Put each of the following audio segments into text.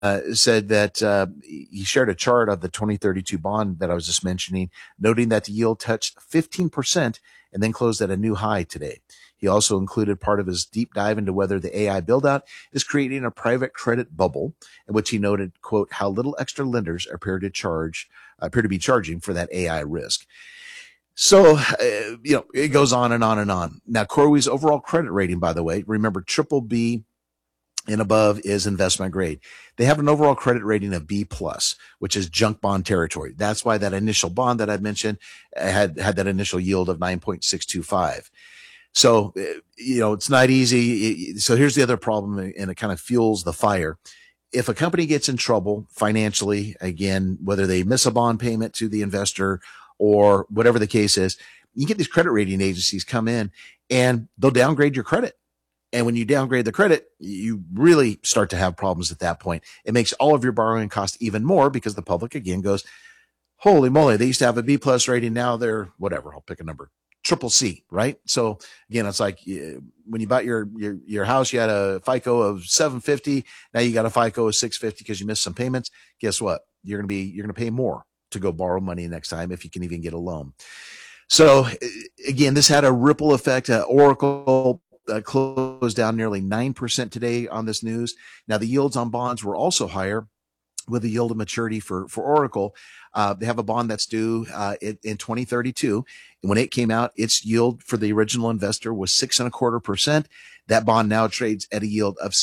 said that he shared a chart of the 2032 bond that I was just mentioning, noting that the yield touched 15% and then closed at a new high today. He also included part of his deep dive into whether the AI buildout is creating a private credit bubble, in which he noted, quote, how little extra lenders appear to be charging for that AI risk. So, it goes on and on and on. Now, CoreWeave's overall credit rating, by the way, remember, triple B and above is investment grade. They have an overall credit rating of B plus, which is junk bond territory. That's why that initial bond that I mentioned had that initial yield of 9.625. So, it's not easy. So here's the other problem, and it kind of fuels the fire. If a company gets in trouble financially, again, whether they miss a bond payment to the investor or whatever the case is, you get these credit rating agencies come in and they'll downgrade your credit. And when you downgrade the credit, you really start to have problems at that point. It makes all of your borrowing cost even more because the public, again, goes, holy moly, they used to have a B plus rating. Now they're whatever. I'll pick a number. Triple C, right? So again, it's like when you bought your house, you had a FICO of 750. Now you got a FICO of 650 because you missed some payments. Guess what? You're going to pay more to go borrow money next time if you can even get a loan. So again, this had a ripple effect. Oracle closed down nearly 9% today on this news. Now the yields on bonds were also higher, with the yield of maturity for Oracle. They have a bond that's due in 2032. And when it came out, its yield for the original investor was 6.25%. That bond now trades at a yield of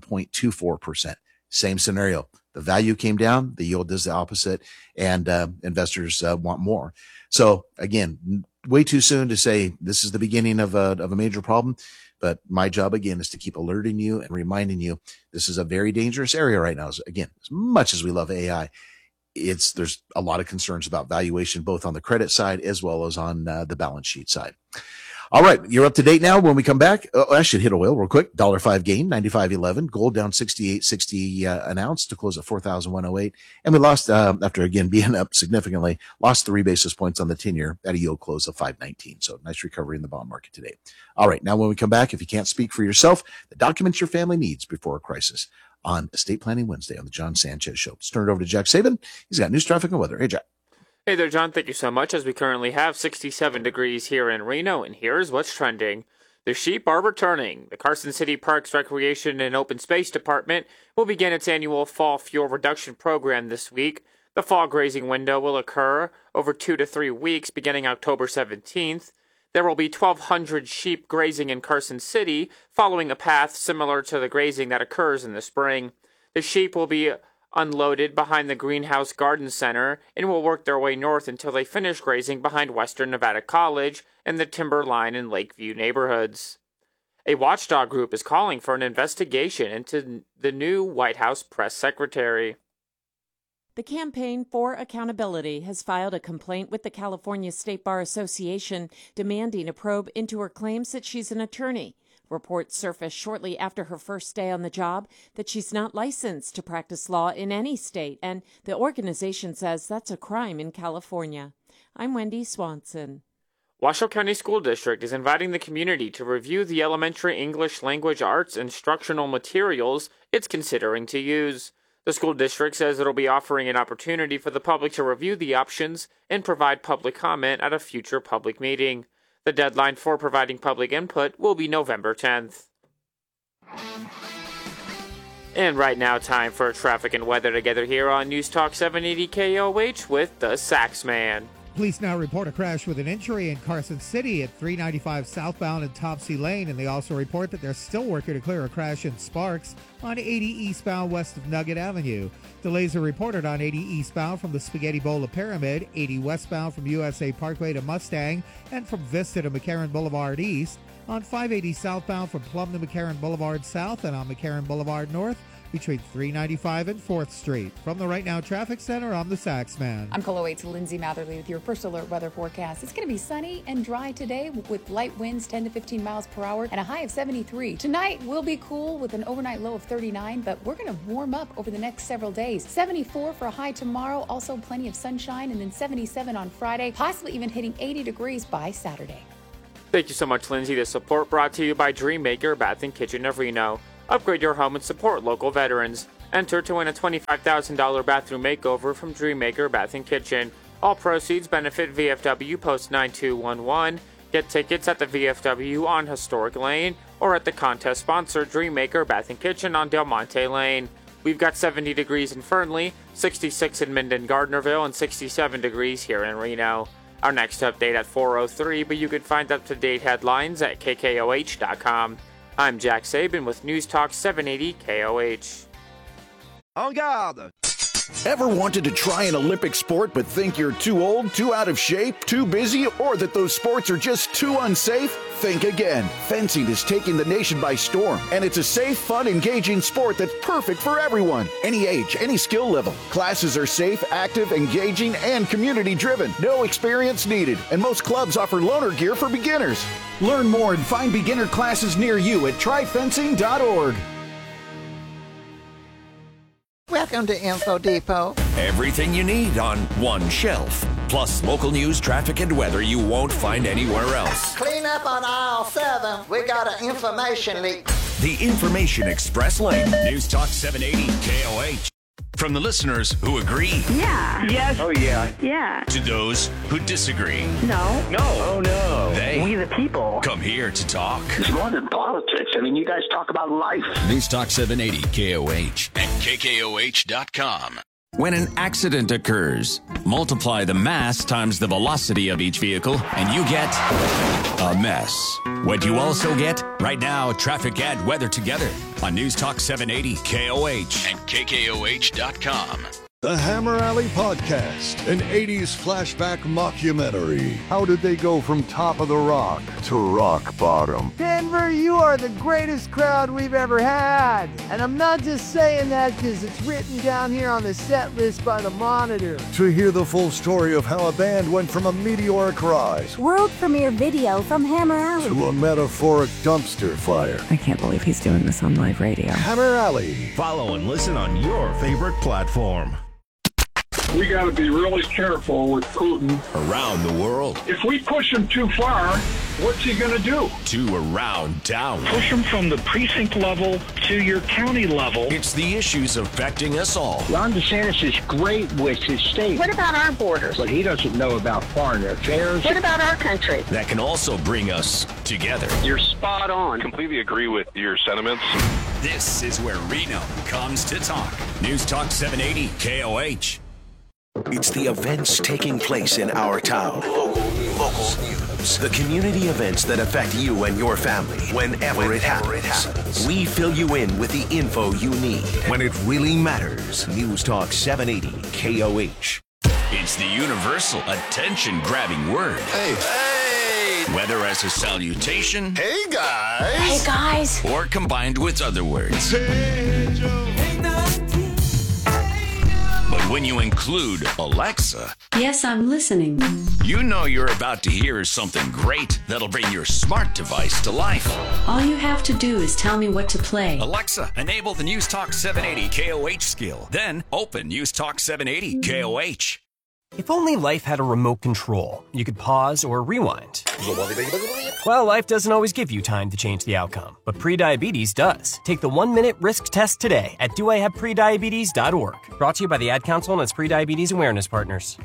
7.24%. Same scenario. The value came down, the yield does the opposite, and investors want more. So again, way too soon to say this is the beginning of a major problem. But my job, again, is to keep alerting you and reminding you this is a very dangerous area right now. Again, as much as we love AI, there's a lot of concerns about valuation, both on the credit side as well as on the balance sheet side. All right, you're up to date now. When we come back, I should hit oil real quick. $1.05 gain, 95.11. Gold down 68.60 an ounce to close at 4,108. And we lost, after again being up significantly, lost 3 basis points on the 10-year at a yield close of 5.19. So nice recovery in the bond market today. All right, now when we come back, if you can't speak for yourself, the documents your family needs before a crisis on Estate Planning Wednesday on the John Sanchez Show. Let's turn it over to Jack Saban. He's got news, traffic, and weather. Hey, Jack. Hey there, John. Thank you so much, as we currently have 67 degrees here in Reno, and here's what's trending. The sheep are returning. The Carson City Parks Recreation and Open Space Department will begin its annual fall fuel reduction program this week. The fall grazing window will occur over 2 to 3 weeks, beginning October 17th. There will be 1,200 sheep grazing in Carson City, following a path similar to the grazing that occurs in the spring. The sheep will be unloaded behind the Greenhouse Garden Center and will work their way north until they finish grazing behind Western Nevada College and the Timberline and Lakeview neighborhoods. A watchdog group is calling for an investigation into the new White House press secretary. The Campaign for Accountability has filed a complaint with the California State Bar Association demanding a probe into her claims that she's an attorney. Reports surfaced shortly after her first day on the job that she's not licensed to practice law in any state, and the organization says that's a crime in California. I'm Wendy Swanson. Washoe County School District is inviting the community to review the elementary English language arts instructional materials it's considering to use. The school district says it'll be offering an opportunity for the public to review the options and provide public comment at a future public meeting. The deadline for providing public input will be November 10th. And right now, time for traffic and weather together here on News Talk 780 KOH with the Saxman. Police now report a crash with an injury in Carson City at 395 southbound and Topsy Lane, and they also report that they're still working to clear a crash in Sparks on 80 eastbound west of Nugget Avenue. Delays are reported on 80 eastbound from the Spaghetti Bowl to Pyramid, 80 westbound from USA Parkway to Mustang, and from Vista to McCarran Boulevard East, on 580 southbound from Plum to McCarran Boulevard South, and on McCarran Boulevard North between 395 and 4th Street. From the Right Now Traffic Center, I'm the Saxman. I'm Colo 8's Lindsay Matherly with your first alert weather forecast. It's going to be sunny and dry today with light winds 10 to 15 miles per hour and a high of 73. Tonight will be cool with an overnight low of 39, but we're going to warm up over the next several days. 74 for a high tomorrow, also plenty of sunshine, and then 77 on Friday, possibly even hitting 80 degrees by Saturday. Thank you so much, Lindsay. The support brought to you by Dreammaker Bath and Kitchen of Reno. Upgrade your home and support local veterans. Enter to win a $25,000 bathroom makeover from Dreammaker Bath & Kitchen. All proceeds benefit VFW Post 9211. Get tickets at the VFW on Historic Lane or at the contest sponsor Dreammaker Bath & Kitchen on Del Monte Lane. We've got 70 degrees in Fernley, 66 in Minden Gardnerville, and 67 degrees here in Reno. Our next update at 4:03, but you can find up-to-date headlines at KKOH.com. I'm Jack Sabin with News Talk 780 KOH. En garde! Ever wanted to try an Olympic sport but think you're too old, too out of shape, too busy, or that those sports are just too unsafe? Think again. Fencing is taking the nation by storm, and it's a safe, fun, engaging sport that's perfect for everyone. Any age, any skill level. Classes are safe, active, engaging, and community-driven. No experience needed, and most clubs offer loaner gear for beginners. Learn more and find beginner classes near you at tryfencing.org. Welcome to Info Depot. Everything you need on one shelf. Plus local news, traffic, and weather you won't find anywhere else. Clean up on aisle 7. We got an information leak. The Information Express Lane. News Talk 780 KOH. From the listeners who agree. Yeah. Yes. Oh, yeah. Yeah. To those who disagree. No. No. Oh, no. They We the people. come here to talk. It's more than politics. I mean, you guys talk about life. News Talk 780 KOH and KKOH.com. When an accident occurs, multiply the mass times the velocity of each vehicle, and you get a mess. What you also get? Right now, traffic and weather together on News Talk 780 KOH and KKOH.com. The Hammer Alley Podcast, an 80s flashback mockumentary. How did they go from top of the rock to rock bottom? Denver, you are the greatest crowd we've ever had. And I'm not just saying that because it's written down here on the set list by the Monitor. To hear the full story of how a band went from a meteoric rise world premiere video from Hammer Alley to a metaphoric dumpster fire. I can't believe he's doing this on live radio. Hammer Alley. Follow and listen on your favorite platform. We got to be really careful with Putin. Around the world. If we push him too far, what's he going to do? To around town. Push him from the precinct level to your county level. It's the issues affecting us all. Ron DeSantis is great with his state. What about our borders? But he doesn't know about foreign affairs. What about our country? That can also bring us together. You're spot on. Completely agree with your sentiments. This is where Reno comes to talk. News Talk 780 KOH. It's the events taking place in our town. Local news. The community events that affect you and your family whenever it happens. We fill you in with the info you need when it really matters. News Talk 780 KOH. It's the universal attention-grabbing word. Hey! Whether as a salutation. Hey, guys! Hey, guys! Or combined with other words. But when you include Alexa, yes, I'm listening. You know you're about to hear something great that'll bring your smart device to life. All you have to do is tell me what to play. Alexa, enable the News Talk 780 KOH skill. Then open News Talk 780 KOH. If only life had a remote control, you could pause or rewind. Well, life doesn't always give you time to change the outcome, but prediabetes does. Take the 1-minute risk test today at doihaveprediabetes.org. Brought to you by the Ad Council and its prediabetes awareness partners.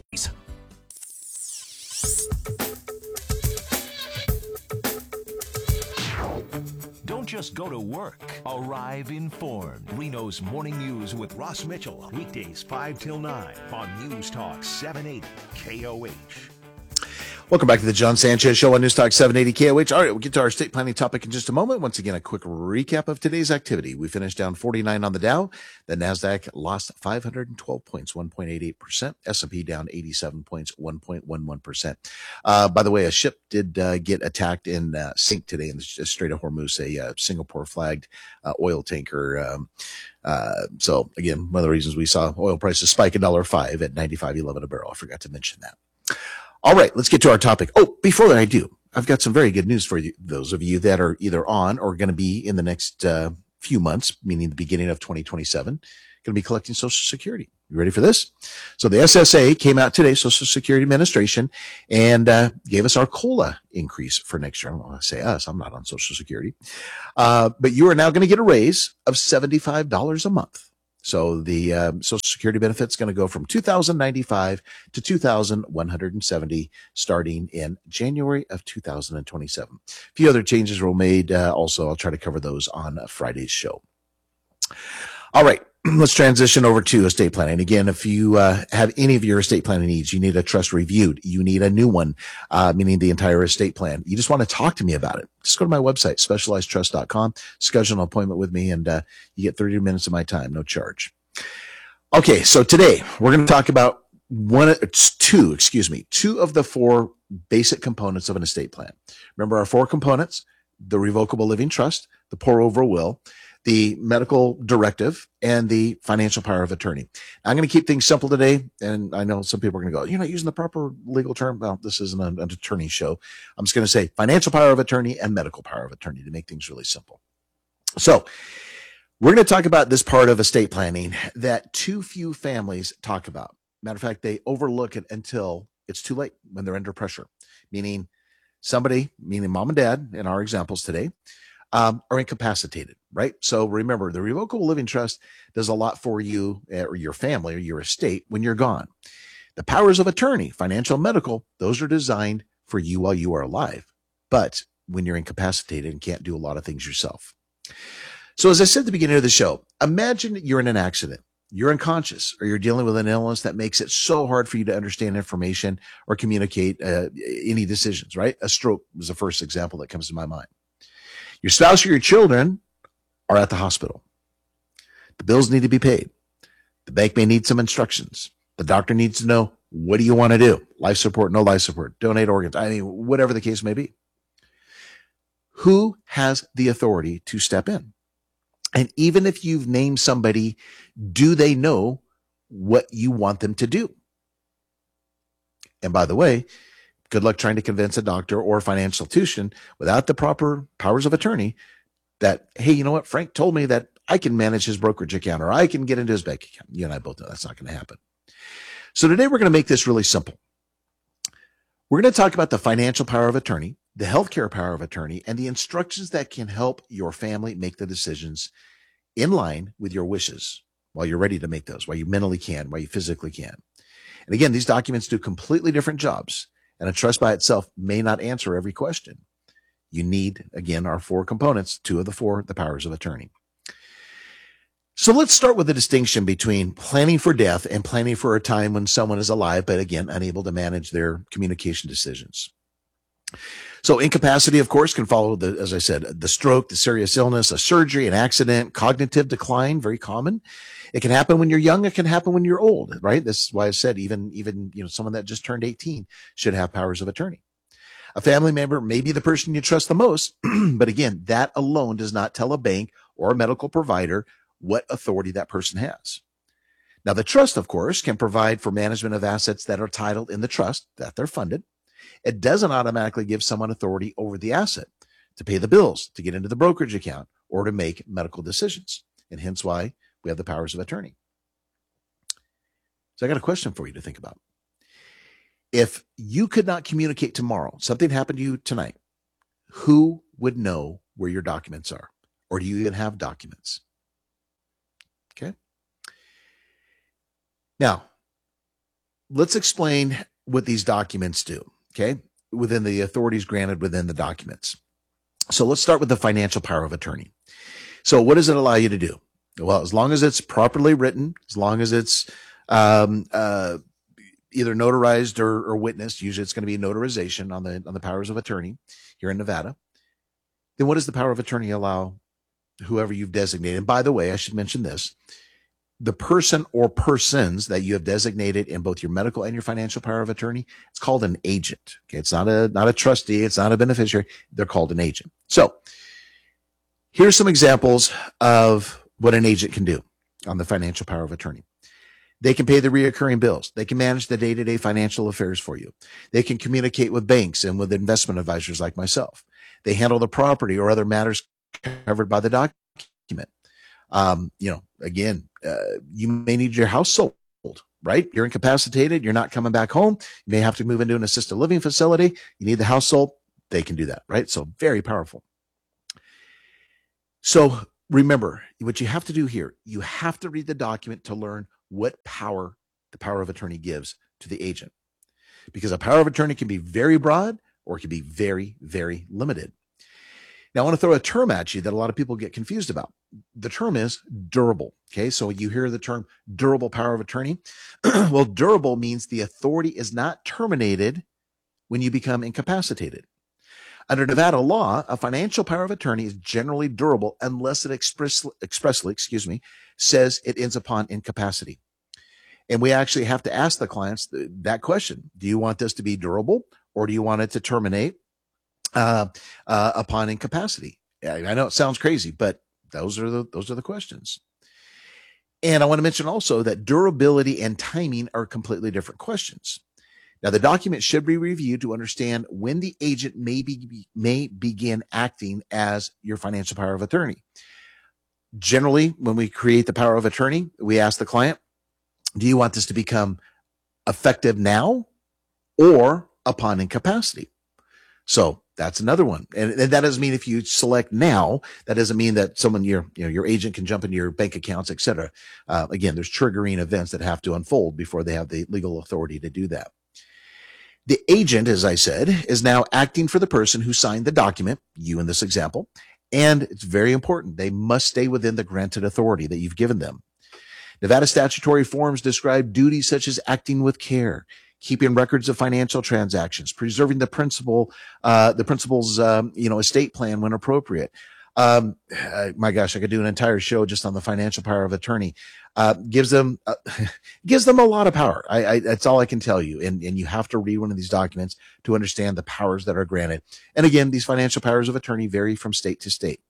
Don't just go to work. Arrive informed. Reno's Morning News with Ross Mitchell. Weekdays 5 till 9 on News Talk 780 KOH. Welcome back to the John Sanchez Show on News Talk 780 KOH. All right, we'll get to our state planning topic in just a moment. Once again, a quick recap of today's activity. We finished down 49 on the Dow. The NASDAQ lost 512 points, 1.88%. S&P down 87 points, 1.11%. By the way, a ship did get attacked in sink today in the Strait of Hormuz, a Singapore-flagged oil tanker. So, again, one of the reasons we saw oil prices spike $1.05 at 95.11 a barrel. I forgot to mention that. All right, let's get to our topic. Oh, before that I do, I've got some very good news for you, those of you that are either on or going to be in the next few months, meaning the beginning of 2027, going to be collecting Social Security. You ready for this? So the SSA came out today, Social Security Administration, and gave us our COLA increase for next year. I don't want to say us. I'm not on Social Security. But you are now going to get a raise of $75 a month. So the Social Security benefit's going to go from $2,095 to $2,170 starting in January of 2027. A few other changes were made. Also, I'll try to cover those on Friday's show. All right. Let's transition over to estate planning. Again, if you have any of your estate planning needs, you need a trust reviewed, you need a new one, meaning the entire estate plan. You just want to talk to me about it. Just go to my website, specializedtrust.com, schedule an appointment with me, and you get 30 minutes of my time, no charge. Okay, so today we're going to talk about two of the four basic components of an estate plan. Remember our four components: the revocable living trust, the pour over will, the medical directive, and the financial power of attorney. I'm going to keep things simple today, and I know some people are going to go, you're not using the proper legal term. Well, this isn't an attorney show. I'm just going to say financial power of attorney and medical power of attorney to make things really simple. So we're going to talk about this part of estate planning that too few families talk about. Matter of fact, they overlook it until it's too late, when they're under pressure, meaning mom and dad in our examples today, are incapacitated, right? So remember, the revocable living trust does a lot for you or your family or your estate when you're gone. The powers of attorney, financial, medical, those are designed for you while you are alive, but when you're incapacitated and can't do a lot of things yourself. So as I said at the beginning of the show, imagine you're in an accident, you're unconscious, or you're dealing with an illness that makes it so hard for you to understand information or communicate any decisions, right? A stroke was the first example that comes to my mind. Your spouse or your children are at the hospital. The bills need to be paid. The bank may need some instructions. The doctor needs to know, what do you want to do? Life support, no life support, donate organs. I mean, whatever the case may be. Who has the authority to step in? And even if you've named somebody, do they know what you want them to do? And by the way, good luck trying to convince a doctor or a financial institution without the proper powers of attorney that, hey, you know what? Frank told me that I can manage his brokerage account or I can get into his bank account. You and I both know that's not going to happen. So today we're going to make this really simple. We're going to talk about the financial power of attorney, the healthcare power of attorney, and the instructions that can help your family make the decisions in line with your wishes while you're ready to make those, while you mentally can, while you physically can. And again, these documents do completely different jobs. And a trust by itself may not answer every question. You need, again, our four components, two of the four, the powers of attorney. So let's start with the distinction between planning for death and planning for a time when someone is alive, but again, unable to manage their communication decisions. So incapacity, of course, can follow as I said, the stroke, the serious illness, a surgery, an accident, cognitive decline, very common. It can happen when you're young. It can happen when you're old, right? This is why I said even someone that just turned 18 should have powers of attorney. A family member may be the person you trust the most, but again, that alone does not tell a bank or a medical provider what authority that person has. Now, the trust, of course, can provide for management of assets that are titled in the trust, that they're funded. It doesn't automatically give someone authority over the asset to pay the bills, to get into the brokerage account, or to make medical decisions, and hence why we have the powers of attorney. So I got a question for you to think about. If you could not communicate tomorrow, something happened to you tonight, who would know where your documents are? Or do you even have documents? Okay. Now, let's explain what these documents do, okay, within the authorities granted within the documents. So let's start with the financial power of attorney. So what does it allow you to do? Well, as long as it's properly written, as long as it's either notarized or witnessed, usually it's going to be notarization on the powers of attorney here in Nevada, then what does the power of attorney allow whoever you've designated? And by the way, I should mention this. The person or persons that you have designated in both your medical and your financial power of attorney, it's called an agent. Okay, it's not a trustee, it's not a beneficiary. They're called an agent. So here's some examples of what an agent can do on the financial power of attorney. They can pay the reoccurring bills. They can manage the day-to-day financial affairs for you. They can communicate with banks and with investment advisors like myself. They handle the property or other matters covered by the document. You may need your house sold, right? You're incapacitated. You're not coming back home. You may have to move into an assisted living facility. You need the house sold. They can do that, right? So very powerful. So remember, what you have to do here, you have to read the document to learn what power the power of attorney gives to the agent. Because a power of attorney can be very broad or it can be very, very limited. Now, I want to throw a term at you that a lot of people get confused about. The term is durable. Okay, so you hear the term durable power of attorney. Well, durable means the authority is not terminated when you become incapacitated. Under Nevada law, a financial power of attorney is generally durable unless it expressly says it ends upon incapacity. And we actually have to ask the clients that question. Do you want this to be durable or do you want it to terminate upon incapacity? I know it sounds crazy, but those are the questions. And I want to mention also that durability and timing are completely different questions. Now, the document should be reviewed to understand when the agent may begin acting as your financial power of attorney. Generally, when we create the power of attorney, we ask the client, do you want this to become effective now or upon incapacity? So that's another one. And that doesn't mean if you select now, that doesn't mean that your agent can jump into your bank accounts, et cetera. Again, there's triggering events that have to unfold before they have the legal authority to do that. The agent, as I said, is now acting for the person who signed the document, you in this example, and it's very important. They must stay within the granted authority that you've given them. Nevada statutory forms describe duties such as acting with care, keeping records of financial transactions, preserving the principal's estate plan when appropriate. My gosh, I could do an entire show just on the financial power of attorney. Gives them a lot of power. That's all I can tell you. And you have to read one of these documents to understand the powers that are granted. And again, these financial powers of attorney vary from state to state.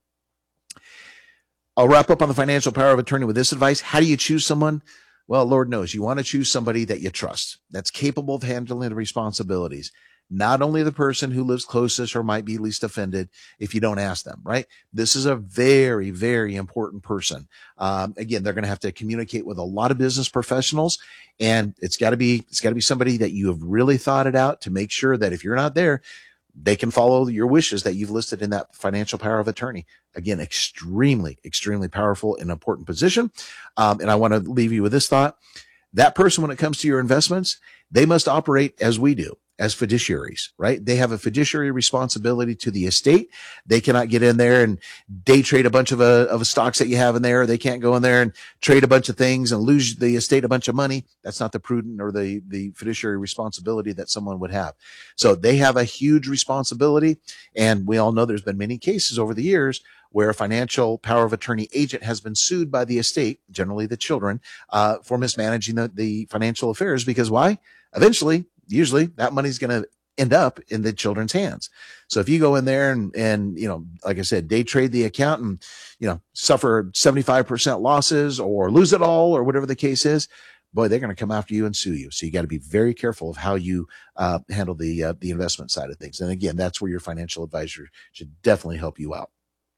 I'll wrap up on the financial power of attorney with this advice. How do you choose someone? Well, Lord knows you want to choose somebody that you trust, that's capable of handling the responsibilities. Not only the person who lives closest or might be least offended if you don't ask them, right? This is a very, very important person. Again, they're going to have to communicate with a lot of business professionals, and it's got to be somebody that you have really thought it out to make sure that if you're not there, they can follow your wishes that you've listed in that financial power of attorney. Again, extremely, extremely powerful and important position. And I want to leave you with this thought. That person, when it comes to your investments, they must operate as we do, as fiduciaries, right? They have a fiduciary responsibility to the estate. They cannot get in there and day trade a bunch of stocks that you have in there. They can't go in there and trade a bunch of things and lose the estate a bunch of money. That's not the prudent or the fiduciary responsibility that someone would have. So they have a huge responsibility. And we all know there's been many cases over the years where a financial power of attorney agent has been sued by the estate, generally the children, for mismanaging the financial affairs. Because why? Eventually, usually that money's going to end up in the children's hands. So if you go in there and like I said, day trade the account and, suffer 75% losses or lose it all or whatever the case is, boy, they're going to come after you and sue you. So you got to be very careful of how you handle the investment side of things. And again, that's where your financial advisor should definitely help you out.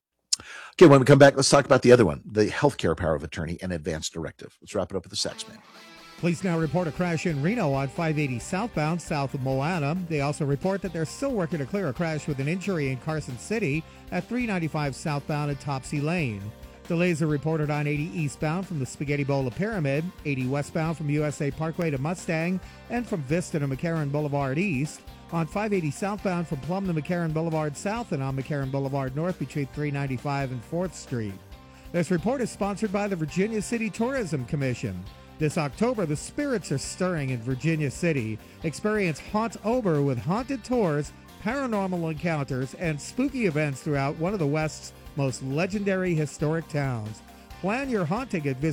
Okay, when we come back, let's talk about the other one, the healthcare power of attorney and advance directive. Let's wrap it up with the Sax Man. Police now report a crash in Reno on 580 southbound south of Moana. They also report that they're still working to clear a crash with an injury in Carson City at 395 southbound at Topsy Lane. Delays are reported on 80 eastbound from the Spaghetti Bowl of Pyramid, 80 westbound from USA Parkway to Mustang, and from Vista to McCarran Boulevard East. On 580 southbound from Plum to McCarran Boulevard South and on McCarran Boulevard North between 395 and 4th Street. This report is sponsored by the Virginia City Tourism Commission. This October, the spirits are stirring in Virginia City. Experience Haunt-ober with haunted tours, paranormal encounters, and spooky events throughout one of the West's most legendary historic towns. Plan your haunting at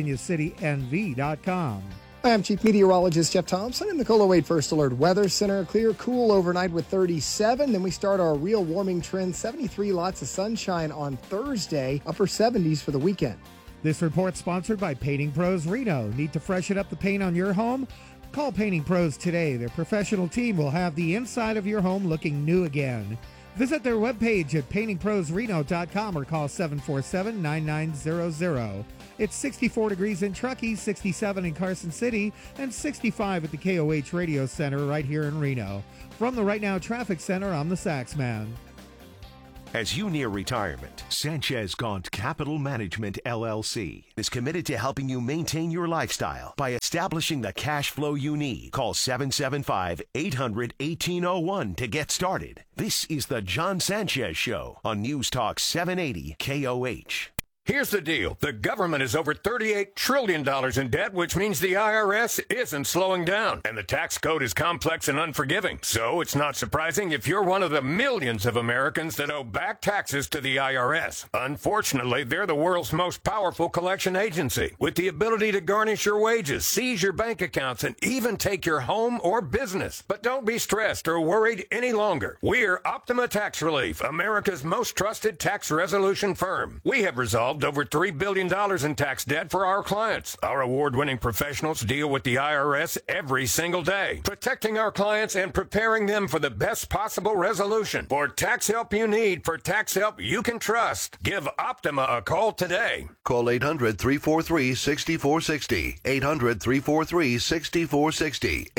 visitvirginiacitynv.com. Hi, I'm Chief Meteorologist Jeff Thompson in the KOLO 8 First Alert Weather Center. Clear, cool overnight with 37. Then we start our real warming trend, 73, lots of sunshine on Thursday, upper 70s for the weekend. This report sponsored by Painting Pros Reno. Need to freshen up the paint on your home? Call Painting Pros today. Their professional team will have the inside of your home looking new again. Visit their webpage at paintingprosreno.com or call 747-9900. It's 64 degrees in Truckee, 67 in Carson City, and 65 at the KOH Radio Center right here in Reno. From the Right Now Traffic Center, I'm the Sax Man. As you near retirement, Sanchez Gaunt Capital Management LLC is committed to helping you maintain your lifestyle by establishing the cash flow you need. Call 775-800-1801 to get started. This is the John Sanchez Show on News Talk 780 KOH. Here's the deal. The government is over $38 trillion in debt, which means the IRS isn't slowing down. And the tax code is complex and unforgiving. So it's not surprising if you're one of the millions of Americans that owe back taxes to the IRS. Unfortunately, they're the world's most powerful collection agency, with the ability to garnish your wages, seize your bank accounts, and even take your home or business. But don't be stressed or worried any longer. We're Optima Tax Relief, America's most trusted tax resolution firm. We have resolved over $3 billion in tax debt for our clients. Our award-winning professionals deal with the IRS every single day, protecting our clients and preparing them for the best possible resolution. For tax help you need, for tax help you can trust, give Optima a call today. Call 800-343-6460. 800-343-6460.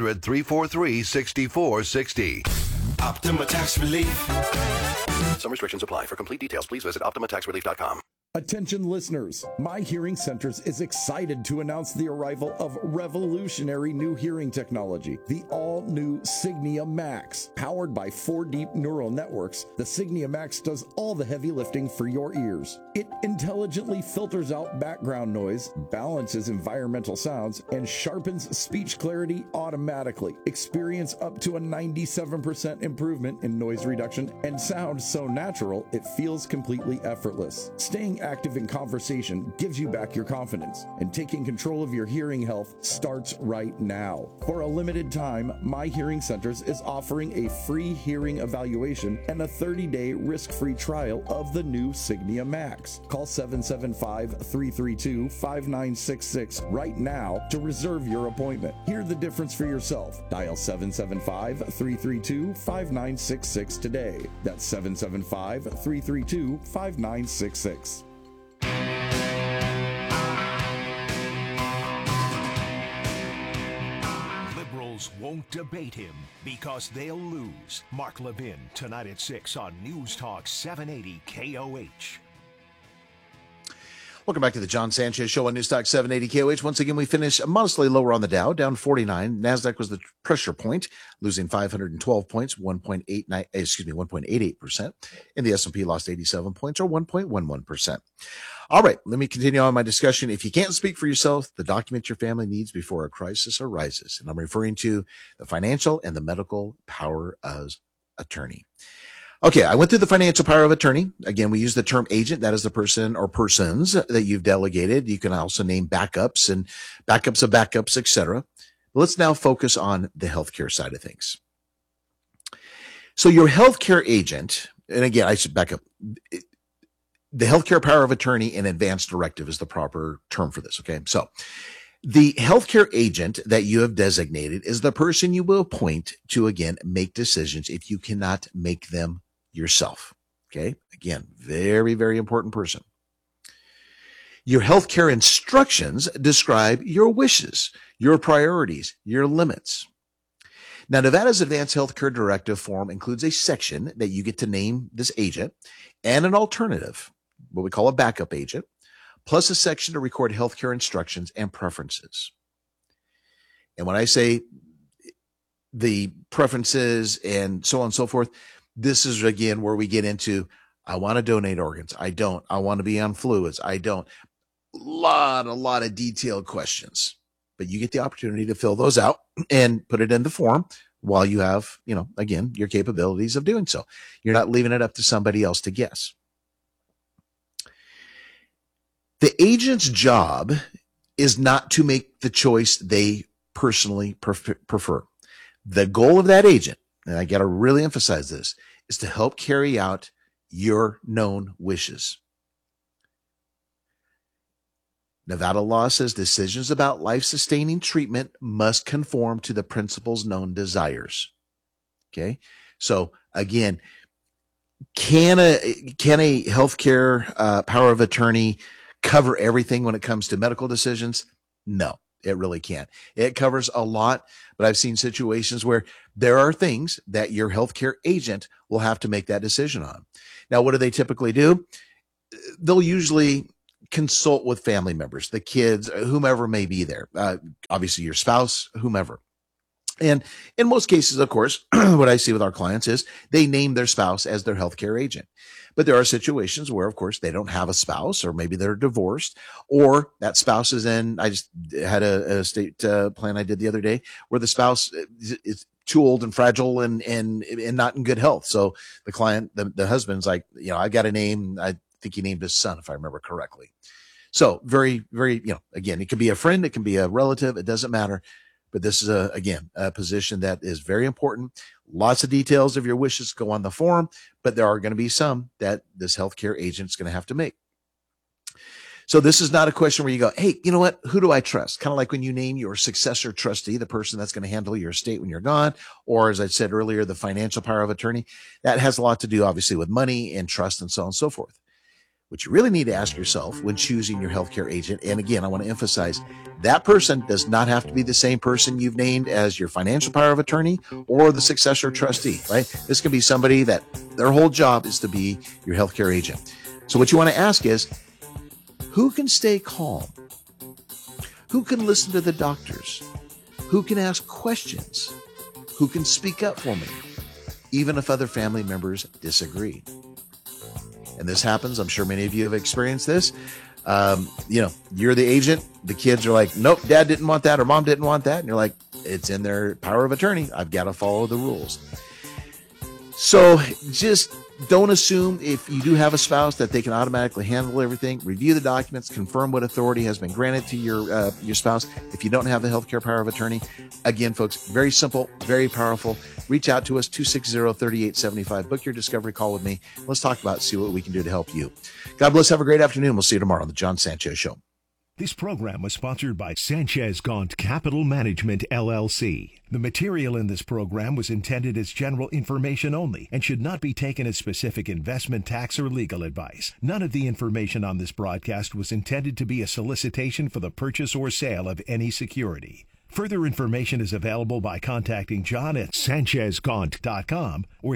800-343-6460. Optima Tax Relief. Some restrictions apply. For complete details, please visit OptimaTaxRelief.com. Attention listeners, My Hearing Centers is excited to announce the arrival of revolutionary new hearing technology, the all-new Signia Max. Powered by 4 deep neural networks, the Signia Max does all the heavy lifting for your ears. It intelligently filters out background noise, balances environmental sounds, and sharpens speech clarity automatically. Experience up to a 97% improvement in noise reduction and sound so natural it feels completely effortless. Staying active in conversation gives you back your confidence, and taking control of your hearing health starts right now. For a limited time, My Hearing Centers is offering a free hearing evaluation and a 30-day risk-free trial of the new Signia Max. Call 775-332-5966 right now to reserve your appointment. Hear the difference for yourself. Dial 775-332-5966 today. That's 775-332-5966. Liberals won't debate him because they'll lose. Mark Levin, tonight at 6 on News Talk 780 KOH. Welcome back to the John Sanchez Show on News Talk 780 KOH. Once again, we finished modestly lower on the Dow, down 49. NASDAQ was the pressure point, losing 512 points, 1.88%. And the S&P lost 87 points, or 1.11%. All right, let me continue on my discussion. If you can't speak for yourself, the document your family needs before a crisis arises. And I'm referring to the financial and the medical power of attorney. Okay, I went through the financial power of attorney. Again, we use the term agent. That is the person or persons that you've delegated. You can also name backups and backups of backups, etc. Let's now focus on the healthcare side of things. So your healthcare agent, and again, I should back up. The healthcare power of attorney and advance directive is the proper term for this. Okay, so the healthcare agent that you have designated is the person you will appoint to, again, make decisions if you cannot make them yourself. Okay. Again, very, very important person. Your healthcare instructions describe your wishes, your priorities, your limits. Now, Nevada's Advanced Healthcare Directive form includes a section that you get to name this agent and an alternative, what we call a backup agent, plus a section to record healthcare instructions and preferences. And when I say the preferences and so on and so forth, this is, again, where we get into, I want to donate organs. I don't. I want to be on fluids. I don't. A lot of detailed questions. But you get the opportunity to fill those out and put it in the form while you have, again, your capabilities of doing so. You're not leaving it up to somebody else to guess. The agent's job is not to make the choice they personally prefer. The goal of that agent, and I got to really emphasize this, is to help carry out your known wishes. Nevada law says decisions about life-sustaining treatment must conform to the principal's known desires. Okay? So, again, can a healthcare power of attorney cover everything when it comes to medical decisions? No, It really can't. It covers a lot, but I've seen situations where there are things that your healthcare agent will have to make that decision on. Now, what do they typically do? They'll usually consult with family members, the kids, whomever may be there, obviously your spouse, whomever. And in most cases, of course, what I see with our clients is they name their spouse as their healthcare agent. But there are situations where, of course, they don't have a spouse, or maybe they're divorced, or that spouse is in. I just had a estate plan I did the other day where the spouse is too old and fragile and not in good health. So the client, the husband's like, I got a name. I think he named his son, if I remember correctly. So very, very, again, it could be a friend, it can be a relative, it doesn't matter. But this is a position that is very important. Lots of details of your wishes go on the form, but there are going to be some that this healthcare agent is going to have to make. So this is not a question where you go, hey, you know what? Who do I trust? Kind of like when you name your successor trustee, the person that's going to handle your estate when you're gone, or as I said earlier, the financial power of attorney. That has a lot to do, obviously, with money and trust and so on and so forth. What you really need to ask yourself when choosing your healthcare agent, and again, I want to emphasize, that person does not have to be the same person you've named as your financial power of attorney or the successor trustee, right? This can be somebody that their whole job is to be your healthcare agent. So what you want to ask is, who can stay calm? Who can listen to the doctors? Who can ask questions? Who can speak up for me, even if other family members disagree? And this happens. I'm sure many of you have experienced this. You're the agent. The kids are like, nope, dad didn't want that or mom didn't want that. And you're like, it's in their power of attorney. I've got to follow the rules. So just don't assume if you do have a spouse that they can automatically handle everything. Review the documents, confirm what authority has been granted to your spouse. If you don't have the healthcare power of attorney, again, folks, very simple, very powerful. Reach out to us, 260-3875. Book your discovery call with me. Let's talk about it, see what we can do to help you. God bless. Have a great afternoon. We'll see you tomorrow on the John Sanchez Show. This program was sponsored by Sanchez Gaunt Capital Management, LLC. The material in this program was intended as general information only and should not be taken as specific investment, tax, or legal advice. None of the information on this broadcast was intended to be a solicitation for the purchase or sale of any security. Further information is available by contacting John at SanchezGaunt.com or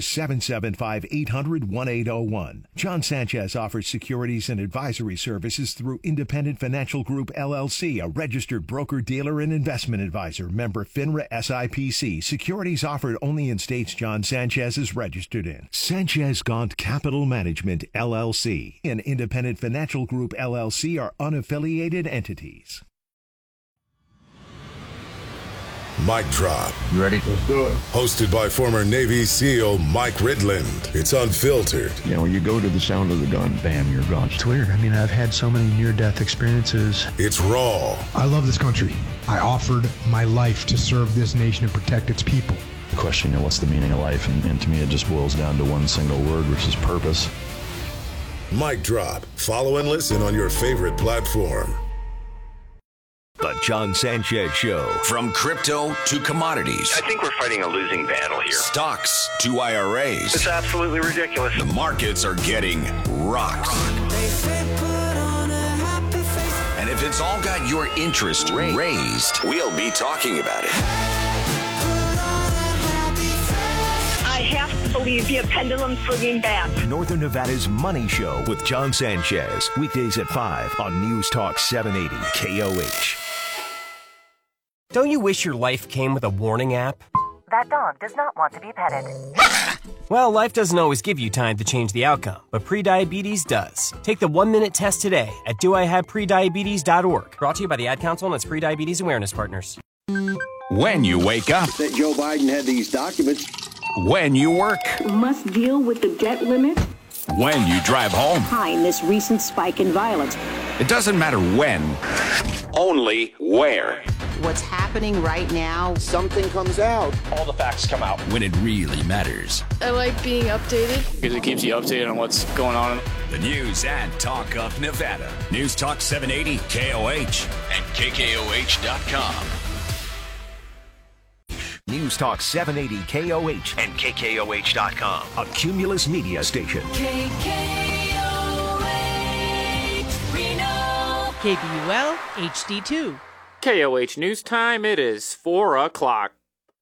775-800-1801. John Sanchez offers securities and advisory services through Independent Financial Group, LLC, a registered broker-dealer and investment advisor, member FINRA SIPC. Securities offered only in states John Sanchez is registered in. Sanchez Gaunt Capital Management, LLC, and Independent Financial Group, LLC are unaffiliated entities. Mic Drop. You ready? Let's do it. Hosted by former Navy SEAL Mike Ridland. It's unfiltered. When you go to the sound of the gun, bam, you're gone. It's weird. I've had so many near-death experiences. It's raw. I love this country. I offered my life to serve this nation and protect its people. The question, what's the meaning of life? And to me, it just boils down to one single word, which is purpose. Mic Drop. Follow and listen on your favorite platform. The John Sanchez Show. From crypto to commodities. I think we're fighting a losing battle here. Stocks to IRAs. It's absolutely ridiculous. The markets are getting rocked. And if it's all got your interest raised, we'll be talking about it. I have to believe the pendulum swinging back. Northern Nevada's Money Show with John Sanchez. Weekdays at 5 on News Talk 780 KOH. Don't you wish your life came with a warning app? That dog does not want to be petted. Well, life doesn't always give you time to change the outcome, but prediabetes does. Take the 1-minute test today at doihaveprediabetes.org. Brought to you by the Ad Council and its Prediabetes Awareness Partners. When you wake up. That Joe Biden had these documents. When you work. Must deal with the debt limit. When you drive home. Behind this recent spike in violence. It doesn't matter when, only where. What's happening right now, something comes out. All the facts come out. When it really matters. I like being updated. Because it keeps you updated on what's going on. The news and talk of Nevada. News Talk 780 KOH and KKOH.com. News Talk 780 KOH and KKOH.com. A Cumulus Media station. KKOH Reno. KBUL HD2. KOH News Time, it is 4 o'clock.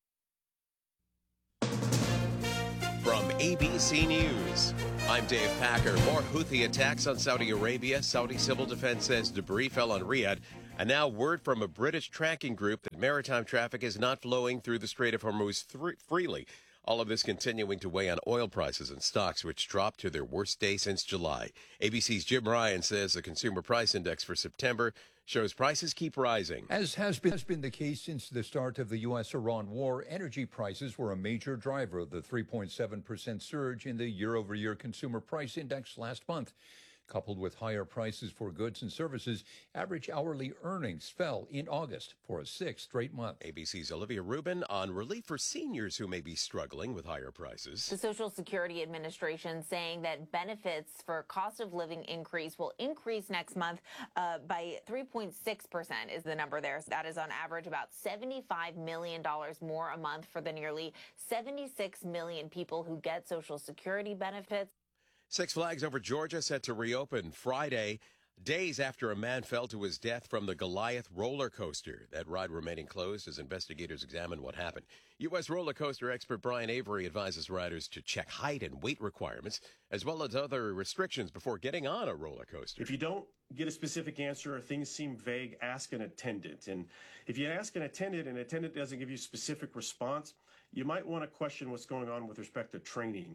From ABC News, I'm Dave Packer. More Houthi attacks on Saudi Arabia. Saudi Civil Defense says debris fell on Riyadh. And now word from a British tracking group that maritime traffic is not flowing through the Strait of Hormuz freely. All of this continuing to weigh on oil prices and stocks, which dropped to their worst day since July. ABC's Jim Ryan says the Consumer Price Index for September shows prices keep rising. As has been the case since the start of the U.S.-Iran war, energy prices were a major driver of the 3.7% surge in the year-over-year Consumer Price Index last month. Coupled with higher prices for goods and services, average hourly earnings fell in August for a sixth straight month. ABC's Olivia Rubin on relief for seniors who may be struggling with higher prices. The Social Security Administration saying that benefits for cost of living increase will increase next month by 3.6% is the number there. So that is on average about $75 million more a month for the nearly 76 million people who get Social Security benefits. Six Flags Over Georgia set to reopen Friday, days after a man fell to his death from the Goliath roller coaster. That ride remaining closed as investigators examine what happened. U.S. roller coaster expert Brian Avery advises riders to check height and weight requirements, as well as other restrictions before getting on a roller coaster. If you don't get a specific answer or things seem vague, ask an attendant. And if you ask an attendant and an attendant doesn't give you a specific response, you might want to question what's going on with respect to training.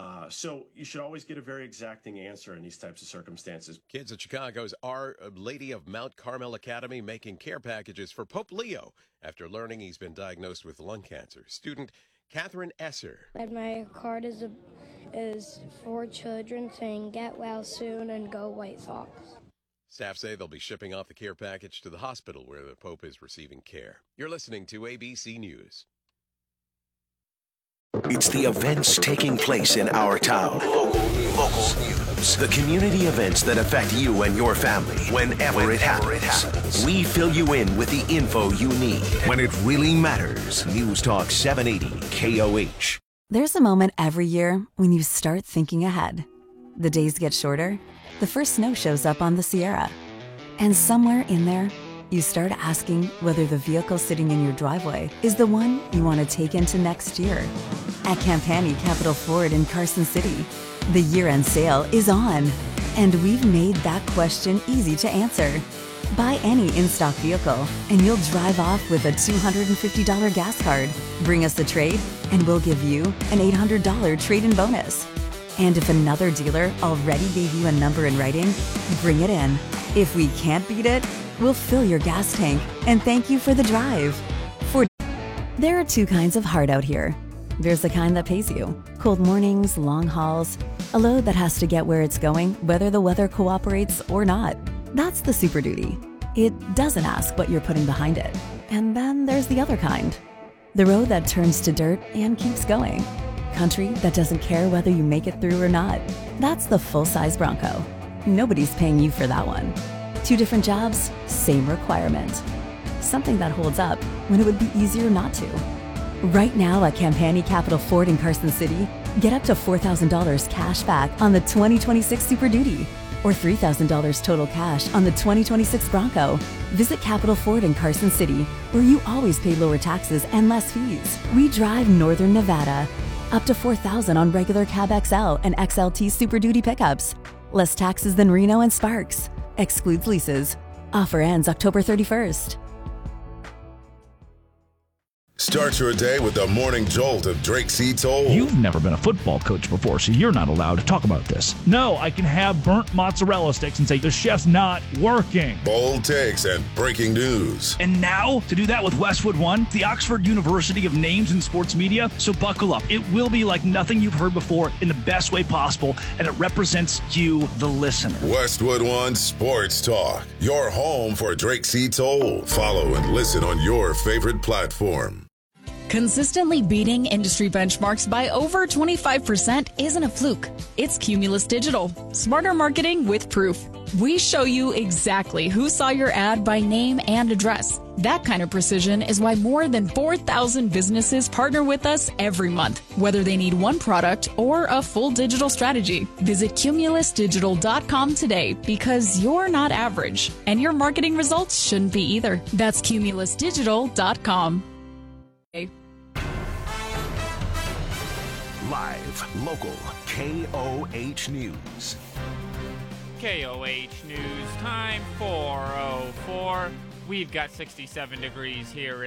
So you should always get a very exacting answer in these types of circumstances. Kids at Chicago's Our Lady of Mount Carmel Academy making care packages for Pope Leo after learning he's been diagnosed with lung cancer. Student Catherine Esser. And my card is for children saying get well soon and go White Sox. Staff say they'll be shipping off the care package to the hospital where the Pope is receiving care. You're listening to ABC News. It's the events taking place in our town. Local news. The community events that affect you and your family whenever it happens. We fill you in with the info you need when it really matters. News Talk 780 KOH. There's a moment every year when you start thinking ahead. The days get shorter. The first snow shows up on the Sierra. And somewhere in there, you start asking whether the vehicle sitting in your driveway is the one you want to take into next year. At Campani Capital Ford in Carson City, the year-end sale is on, and we've made that question easy to answer. Buy any in-stock vehicle, and you'll drive off with a $250 gas card. Bring us the trade, and we'll give you an $800 trade-in bonus. And if another dealer already gave you a number in writing, bring it in. If we can't beat it, we'll fill your gas tank and thank you for the drive. There are two kinds of heart out here. There's the kind that pays you. Cold mornings, long hauls, a load that has to get where it's going, whether the weather cooperates or not. That's the Super Duty. It doesn't ask what you're putting behind it. And then there's the other kind. The road that turns to dirt and keeps going. Country that doesn't care whether you make it through or not. That's the full-size Bronco. Nobody's paying you for that one. Two different jobs, same requirement. Something that holds up when it would be easier not to. Right now at Campani Capital Ford in Carson City, get up to $4,000 cash back on the 2026 Super Duty or $3,000 total cash on the 2026 Bronco. Visit Capital Ford in Carson City, where you always pay lower taxes and less fees. We drive Northern Nevada. Up to $4,000 on regular Cab XL and XLT Super Duty pickups. Less taxes than Reno and Sparks. Excludes leases. Offer ends October 31st. Start your day with the morning jolt of Drake C. Toll. You've never been a football coach before, so you're not allowed to talk about this. No, I can have burnt mozzarella sticks and say the chef's not working. Bold takes and breaking news. And now, to do that with Westwood One, the Oxford University of Names in Sports Media, so buckle up. It will be like nothing you've heard before in the best way possible, and it represents you, the listener. Westwood One Sports Talk, your home for Drake C. Toll. Follow and listen on your favorite platform. Consistently beating industry benchmarks by over 25% isn't a fluke. It's Cumulus Digital. Smarter marketing with proof. We show you exactly who saw your ad by name and address. That kind of precision is why more than 4,000 businesses partner with us every month, whether they need one product or a full digital strategy. Visit cumulusdigital.com today because you're not average, and your marketing results shouldn't be either. That's cumulusdigital.com. Live, local, KOH News. KOH News, time 4:04. We've got 67 degrees here